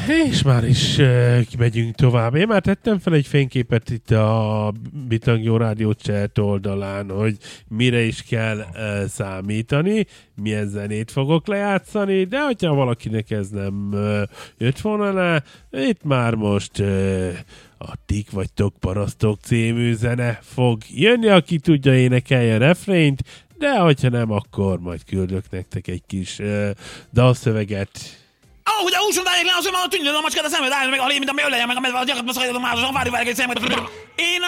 És már is megyünk tovább. Én már tettem fel egy fényképet itt a Bitang Jó Rádió chat oldalán, hogy mire is kell számítani, milyen zenét fogok lejátszani, de hogyha valakinek ez nem jött volna le, itt már most a Tik vagytok parasztok című zene fog jönni, aki tudja, énekelje a refrént, de hogyha nem, akkor majd küldök nektek egy kis dalszöveget. Ahogy a húson tájék le, az önben a tűnjön a macskát a szemed, álljon meg a lé, mint a öleljen meg a medve, a gyakorlatban szakadjon másosan, várj egy szemed. Én